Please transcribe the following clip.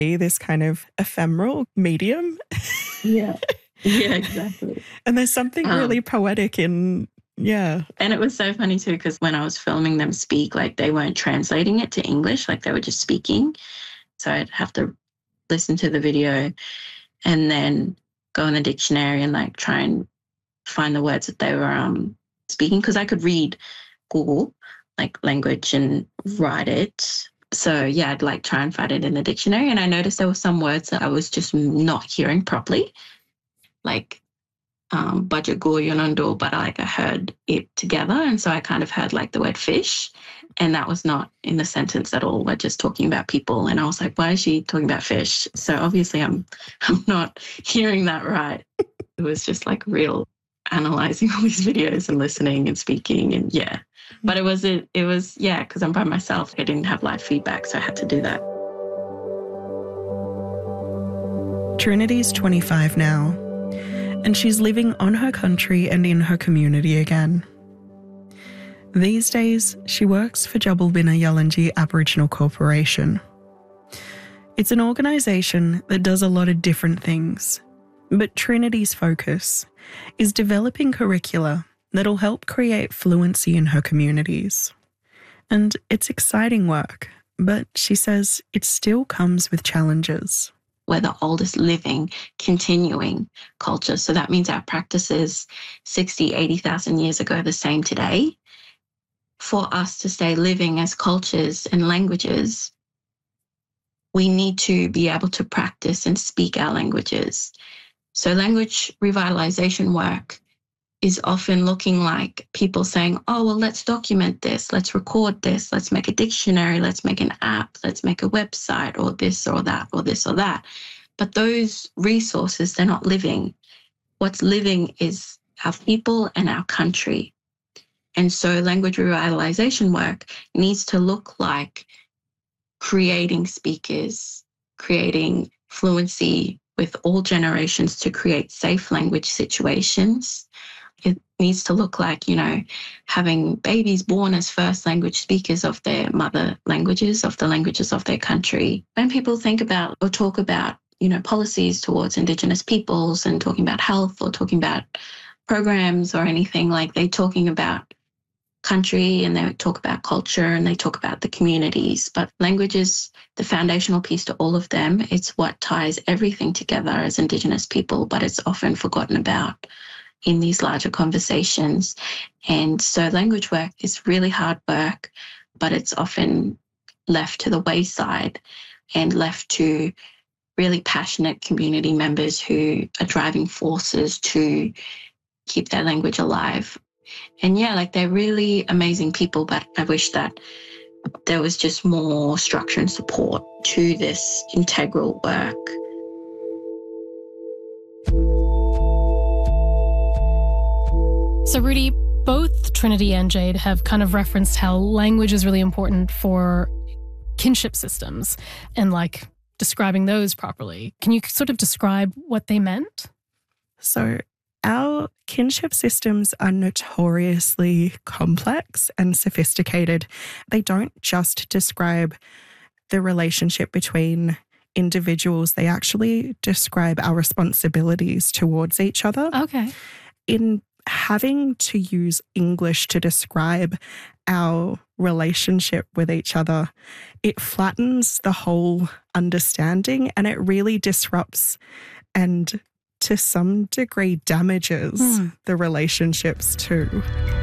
be this kind of ephemeral medium. Yeah. Yeah, exactly. And there's something really poetic in, yeah. And it was so funny too, because when I was filming them speak, like they weren't translating it to English, like they were just speaking. So I'd have to listen to the video and then go in the dictionary and like try and find the words that they were speaking, because I could read Google like language and write it. So yeah, I'd like try and find it in the dictionary. And I noticed there were some words that I was just not hearing properly, like budget go yonondo, but I heard it together. And so I kind of heard like the word fish, and that was not in the sentence at all. We're just talking about people. And I was like, why is she talking about fish? So obviously I'm not hearing that right. It was just like real analyzing all these videos and listening and speaking, and yeah. But it was yeah, because I'm by myself. I didn't have live feedback, so I had to do that. Trinity's 25 now, and she's living on her country and in her community again. These days, she works for Jubbulbina Yaljanji Aboriginal Corporation. It's an organisation that does a lot of different things, but Trinity's focus is developing curricula that'll help create fluency in her communities. And it's exciting work, but she says it still comes with challenges. We're the oldest living, continuing culture. So that means our practices 60, 80,000 years ago are the same today. For us to stay living as cultures and languages, we need to be able to practice and speak our languages. So language revitalization work is often looking like people saying, oh, well, let's document this, let's record this, let's make a dictionary, let's make an app, let's make a website, or this or that, or this or that. But those resources, they're not living. What's living is our people and our country. And so language revitalization work needs to look like creating speakers, creating fluency with all generations to create safe language situations. It needs to look like, having babies born as first language speakers of their mother languages, of the languages of their country. When people think about or talk about, policies towards Indigenous peoples and talking about health or talking about programs or anything, like they're talking about country and they talk about culture and they talk about the communities. But language is the foundational piece to all of them. It's what ties everything together as Indigenous people, but it's often forgotten about in these larger conversations. And so language work is really hard work, but it's often left to the wayside and left to really passionate community members who are driving forces to keep their language alive. And yeah, like they're really amazing people, but I wish that there was just more structure and support to this integral work. So Rudy, both Trinity and Jade have kind of referenced how language is really important for kinship systems and like describing those properly. Can you sort of describe what they meant? So our kinship systems are notoriously complex and sophisticated. They don't just describe the relationship between individuals, they actually describe our responsibilities towards each other. Okay. In having to use English to describe our relationship with each other, it flattens the whole understanding and it really disrupts and to some degree damages the relationships too.